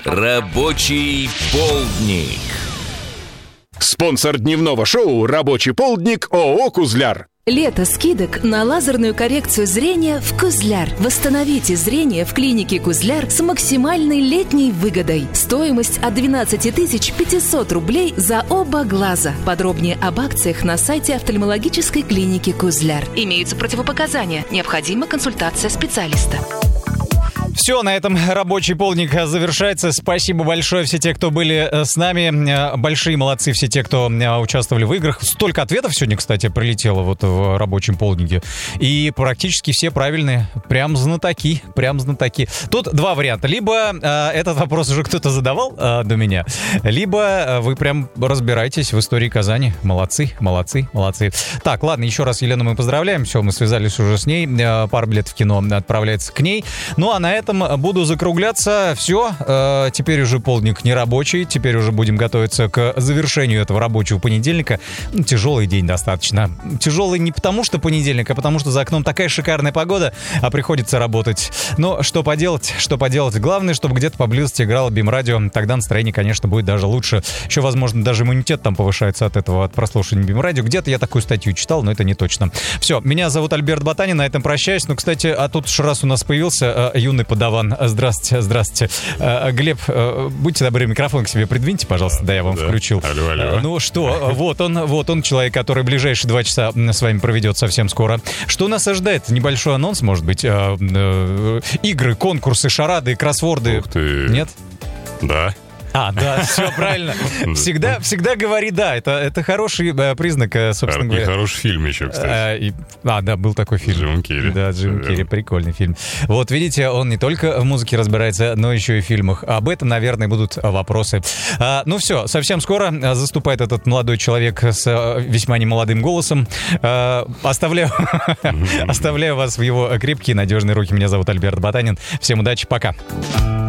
Рабочий полдник. Спонсор дневного шоу «Рабочий полдник» ООО «Кузляр». Лето скидок на лазерную коррекцию зрения в Кузляр. Восстановите зрение в клинике Кузляр с максимальной летней выгодой. Стоимость от 12 500 рублей за оба глаза. Подробнее об акциях на сайте офтальмологической клиники Кузляр. Имеются противопоказания. Необходима консультация специалиста. Все, на этом рабочий полдник завершается. Спасибо большое все те, кто были с нами. Большие молодцы все те, кто участвовали в играх. Столько ответов сегодня, кстати, прилетело вот в рабочем полднике. И практически все правильные. Прям знатоки. Тут два варианта. Либо этот вопрос уже кто-то задавал до меня, либо вы прям разбираетесь в истории Казани. Молодцы. Так, ладно, еще раз Елену мы поздравляем. Все, мы связались уже с ней. Пара билетов в кино отправляется к ней. Ну, а на этом буду закругляться. Все, теперь уже полдник не рабочий. Теперь уже будем готовиться к завершению этого рабочего понедельника. Тяжелый день достаточно. Тяжелый не потому, что понедельник, а потому, что за окном такая шикарная погода, а приходится работать. Но что поделать? Главное, чтобы где-то поблизости играло БИМ-радио. Тогда настроение, конечно, будет даже лучше. Еще, возможно, даже иммунитет там повышается от этого, от прослушивания БИМ-радио. Где-то я такую статью читал, но это не точно. Все, меня зовут Альберт Ботанин, на этом прощаюсь. Ну, кстати, а тут уж раз у нас появился юный подаван. Здравствуйте. Глеб, будьте добры, микрофон к себе придвиньте, пожалуйста, да, я вам включил. Алло. Ну что, вот он, человек, который ближайшие 2 часа с вами проведет совсем скоро. Что нас ожидает? Небольшой анонс, может быть? Игры, конкурсы, шарады, кроссворды. Ух ты. Нет? Да. Да, все правильно. Всегда говори «да». Это хороший признак, собственно говоря. И хороший фильм еще, кстати. Да, был такой фильм. Джим Керри. Да, Джим Керри, прикольный фильм. Вот, видите, он не только в музыке разбирается, но еще и в фильмах. Об этом, наверное, будут вопросы. Ну все, совсем скоро заступает этот молодой человек с весьма немолодым голосом. Оставляю вас в его крепкие, надежные руки. Меня зовут Альберт Ботанин. Всем удачи, пока.